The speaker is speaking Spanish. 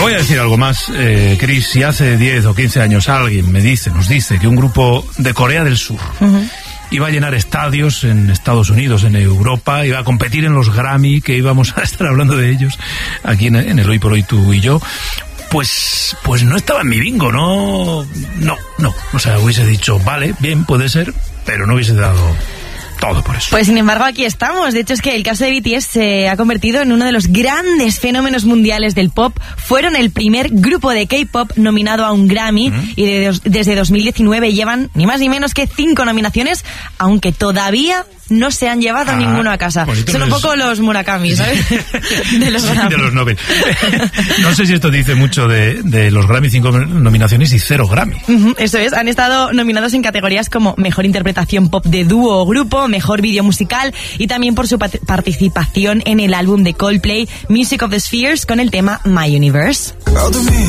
voy a decir algo más, Chris. Si hace 10 o 15 años alguien nos dice que un grupo de Corea del Sur iba a llenar estadios en Estados Unidos, en Europa, iba a competir en los Grammy, que íbamos a estar hablando de ellos aquí en el Hoy por Hoy tú y yo, pues no estaba en mi bingo, no. O sea, hubiese dicho, vale, bien, puede ser, pero no hubiese dado todo por eso. Pues sin embargo aquí estamos. De hecho es que el caso de BTS se ha convertido en uno de los grandes fenómenos mundiales del pop. Fueron el primer grupo de K-pop nominado a un Grammy y desde 2019 llevan ni más ni menos que 5 nominaciones, aunque todavía no se han llevado ninguno a casa. Son un poco los Murakami, ¿sabes? De los Grammy. De los Nobel. No sé si esto dice mucho de los Grammy, 5 nominaciones y 0 Grammy. Eso es, han estado nominados en categorías como Mejor Interpretación Pop de Dúo o Grupo, Mejor Vídeo Musical y también por su participación en el álbum de Coldplay, Music of the Spheres, con el tema My Universe.